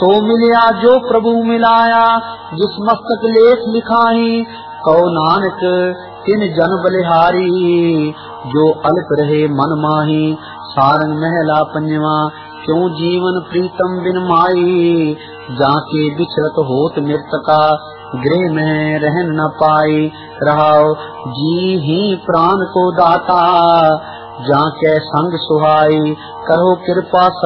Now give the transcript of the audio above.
सो मिलिया जो प्रभु मिलाया, जिस मस्तक लेख लिखाही, कहो नानक तिन जन बलिहारी, जो अल्प रहे मन माही। सारंग महला पंजवा, क्यों जीवन प्रीतम बिन माई, जाके बिछड़त होत मृतका, गृह में रहन न पाई। रहाओ जी ही प्राण को दाता, जाके संग सुहाई, करो कृपा